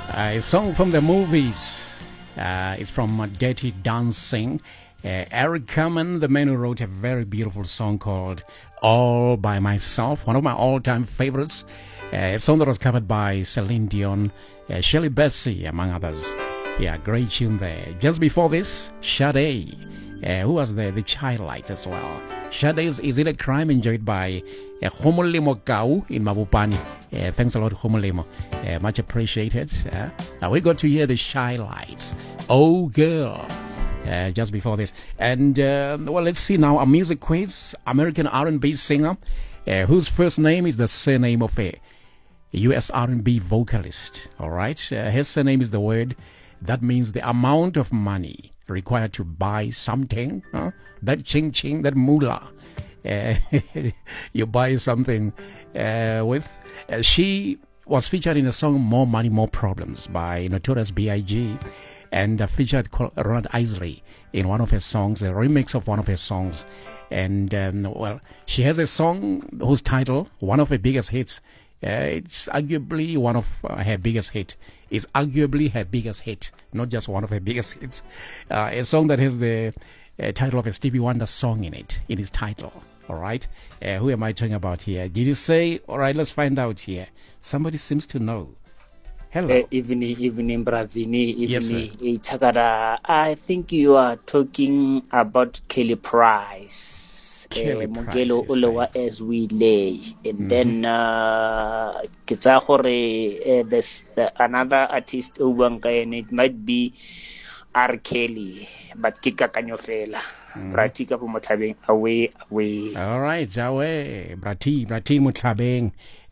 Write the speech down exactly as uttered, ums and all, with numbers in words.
Uh, a song from the movies. Uh, it's from uh, Dirty Dancing. Uh, Eric Carmen, the man who wrote a very beautiful song called All By Myself, one of my all-time favorites. Uh, a song that was covered by Celine Dion, uh, Shirley Bassey, among others. Yeah, great tune there. Just before this, Sade, uh, who was the, the child light as well. Sade is, is it a crime enjoyed by uh, Homolemo Kau in Mabupani. Uh, thanks a lot, Homolemo. Uh, much appreciated. Uh, now we got to hear the Shy Lights. Oh, girl. Uh, just before this. And, uh, well, let's see now. A music quiz. American R and B singer uh, whose first name is the surname of a U S R and B vocalist. All right. Uh, his surname is the word that means the amount of money required to buy something. Huh? That ching ching, that moolah. Uh, you buy something uh, with. Uh, she was featured in the song More Money, More Problems by Notorious B I G and uh, featured Ronald Isley in one of her songs, a remix of one of her songs. And, um, well, she has a song whose title, one of her biggest hits, uh, it's arguably one of uh, her biggest hit. It's arguably her biggest hit, not just one of her biggest hits. Uh, a song that has the uh, title of a Stevie Wonder song in it, in its title. All right. Uh, who am I talking about here? Did you say? All right, let's find out here. Somebody seems to know. Hello. Uh, evening, evening, Bravini. Evening, Yes, sir. eh, Takara. I think you are talking about Kelly Price. Kelly Eh, Price, Mugelo you Ulewa say. as we lay. And then, uh, Kitsahore, uh, there's the, another artist, Uwanka, and it might be R. Kelly, but Kika Kanyofela. Pratika Pumotabing, away, away. All right, Jawe, Brati, Brati Mutabeng.